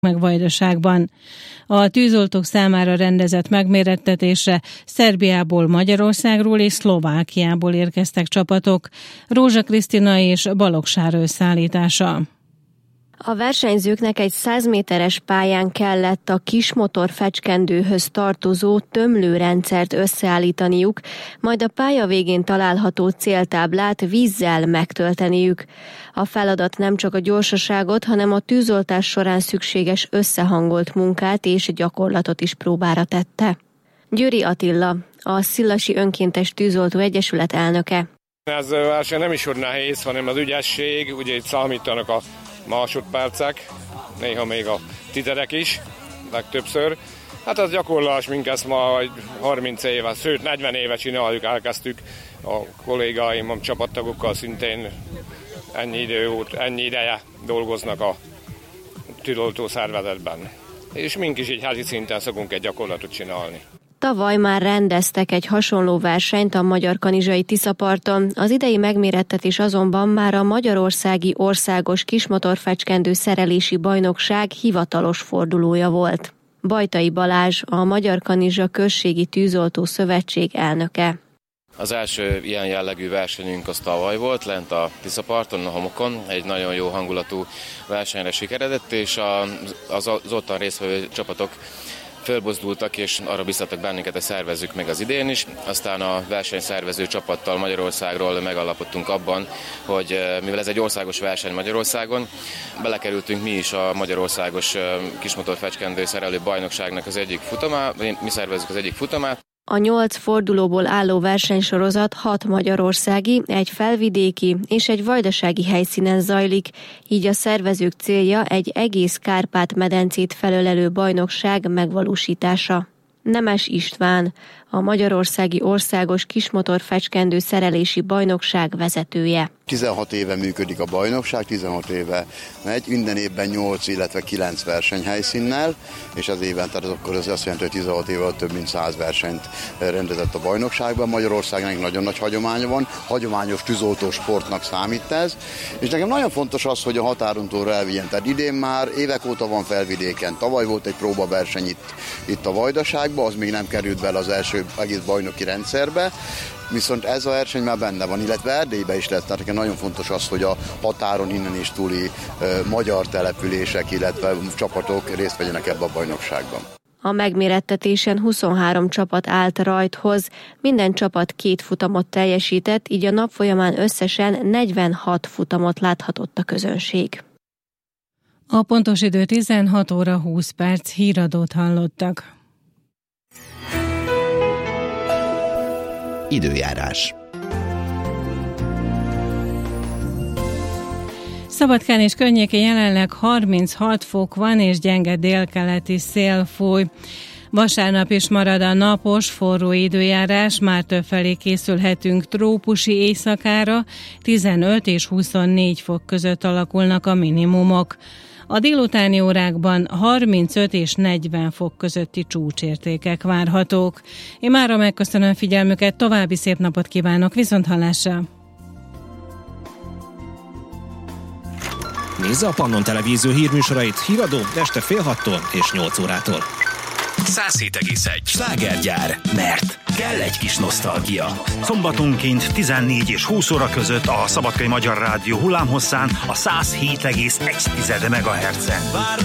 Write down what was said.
meg Vajdaságban. A tűzoltók számára rendezett megmérettetésre Szerbiából, Magyarországról és Szlovákiából érkeztek csapatok. Rózsa Krisztina és Balogh Sára összeállítása. A versenyzőknek egy 100 méteres pályán kellett a kismotor fecskendőhöz tartozó tömlőrendszert összeállítaniuk, majd a pálya végén található céltáblát vízzel megtölteniük. A feladat nem csak a gyorsaságot, hanem a tűzoltás során szükséges összehangolt munkát és gyakorlatot is próbára tette. Győri Attila, a Szilasi Önkéntes Tűzoltó Egyesület elnöke. Ez a verseny nem is úgy nehéz, hanem az ügyesség, ugye itt számítanak a másodpercek, néha még a tizedek is, legtöbbször. Hát az gyakorlás, mink ezt ma 30 éve, sőt 40 éve csináljuk, elkezdtük a kollégáim, a csapattagokkal szintén ennyi ideje dolgoznak a tűzoltó szervezetben. És mink is így házi szinten szokunk egy gyakorlatot csinálni. Tavaly már rendeztek egy hasonló versenyt a Magyar-Kanizsai Tiszaparton, az idei megmérettetés azonban már a Magyarországi Országos Kismotorfecskendő Szerelési Bajnokság hivatalos fordulója volt. Bajtai Balázs, a Magyar-Kanizsa Községi Tűzoltó Szövetség elnöke. Az első ilyen jellegű versenyünk az tavaly volt, lent a Tiszaparton, a homokon. Egy nagyon jó hangulatú versenyre sikeredett, és az ottan résztvevő csapatok fölbozdultak, és arra biztattak bennünket, hogy szervezzük meg az idén is. Aztán a versenyszervező csapattal Magyarországról megállapodtunk abban, hogy mivel ez egy országos verseny Magyarországon, belekerültünk mi is a Magyarországos Kismotorfecskendő Szerelő Bajnokságnak az egyik futamát, mi szervezzük az egyik futamát. A 8 fordulóból álló versenysorozat 6 magyarországi, egy felvidéki és egy vajdasági helyszínen zajlik, így a szervezők célja egy egész Kárpát-medencét felölelő bajnokság megvalósítása. Nemes István, a Magyarországi Országos Kismotorfecskendő Szerelési Bajnokság vezetője. 16 éve működik a bajnokság, 16 éve megy, minden évben 8, illetve 9 versenyhelyszínnel, és az éven, tehát akkor az azt jelenti, hogy 16 éve több mint 100 versenyt rendezett a bajnokságban. Magyarországnak nagyon nagy hagyománya van, hagyományos tűzoltó sportnak számít ez, és nekem nagyon fontos az, hogy a határon túlra elvigyen. Tehát idén már évek óta van felvidéken, tavaly volt egy próbaverseny itt a Vajdaságban, az még nem került bele az első egész bajnoki rendszerbe, viszont ez a verseny már benne van, illetve Erdélyben is lesz, tehát nekem nagyon fontos az, hogy a határon innen is túli magyar települések, illetve csapatok részt vegyenek ebbe a bajnokságban. A megmérettetésen 23 csapat állt rajthoz, minden csapat 2 futamot teljesített, így a nap folyamán összesen 46 futamot láthatott a közönség. A pontos idő 16 óra 20 perc, híradót hallottak. Időjárás. Szabadkán és környékén jelenleg 36 fok van, és gyenge délkeleti szél fúj. Vasárnap is marad a napos, forró időjárás, már többfelé készülhetünk trópusi éjszakára, 15 és 24 fok között alakulnak a minimumok. A délutáni órákban 35 és 40 fok közötti csúcsértékek várhatók. Én mára megköszönöm figyelmüket, további szép napot kívánok, viszonthallásra! Nézze a Pannon Televízió hírműsorait híradó este fél 6-tól és 8 órától. 107,1 slágergyár, mert kell egy kis nosztalgia. Szombatonként 14 és 20 óra között a Szabadkai Magyar Rádió hullámhosszán a 107,1 MHz-en.